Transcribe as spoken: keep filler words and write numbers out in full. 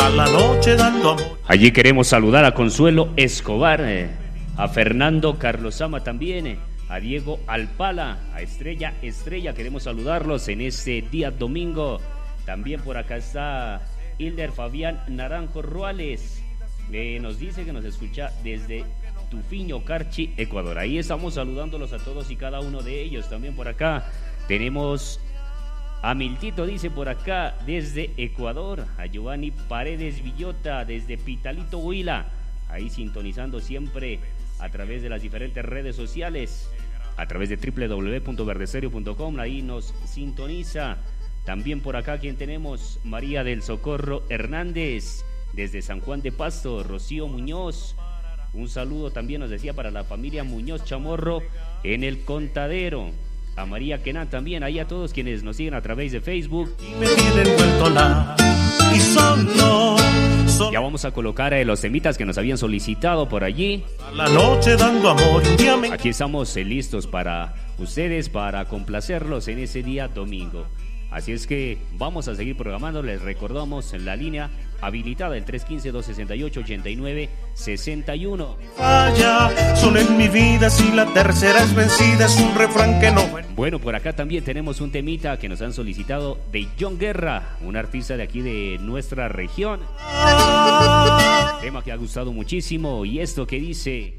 a la noche dando amor. Allí queremos saludar a Consuelo Escobar, eh, a Fernando Carlosama también, eh, a Diego Alpala, a Estrella Estrella, queremos saludarlos en este día domingo. También por acá está Hilder Fabián Naranjo Ruales, eh, nos dice que nos escucha desde Tufiño, Carchi, Ecuador. Ahí estamos saludándolos a todos y cada uno de ellos. También por acá tenemos a Miltito, dice por acá desde Ecuador, a Giovanni Paredes Villota desde Pitalito, Huila, ahí sintonizando siempre a través de las diferentes redes sociales, a través de doble u doble u doble u punto verdeserio punto com, ahí nos sintoniza. También por acá quien tenemos, María del Socorro Hernández desde San Juan de Pasto, Rocío Muñoz, un saludo también nos decía para la familia Muñoz Chamorro en el Contadero, a María Kenan también, ahí a todos quienes nos siguen a través de Facebook. Y me tienen vuelto la y solo, solo. Ya vamos a colocar eh, los temitas que nos habían solicitado por allí. A la noche dando amor, un día me... Aquí estamos eh, listos para ustedes, para complacerlos en ese día domingo. Así es que vamos a seguir programando. Les recordamos en la línea habilitada el tres uno cinco, dos seis ocho, ocho nueve seis uno. Falla, solo en mi vida si la tercera es vencida, es un refrán que no... Bueno, por acá también tenemos un temita que nos han solicitado de John Guerra, un artista de aquí de nuestra región. Tema que ha gustado muchísimo y esto que dice...